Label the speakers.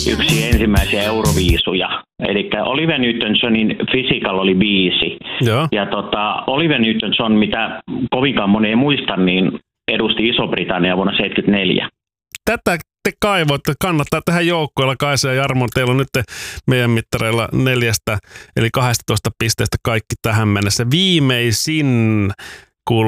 Speaker 1: yksi ensimmäisiä Euroviisuja. Eli Olivia Newton-Johnin Physical oli biisi.
Speaker 2: Joo.
Speaker 1: Ja Olivia Newton-John, mitä kovinkaan moni ei muista, niin edusti Iso-Britannia vuonna 1974.
Speaker 2: Tätä te kaivoitte, kannattaa tähän joukkoilla. Kaisa ja Jarmo, teillä on nyt meidän mittareilla 4 eli 12 pisteestä kaikki tähän mennessä. Viimeisin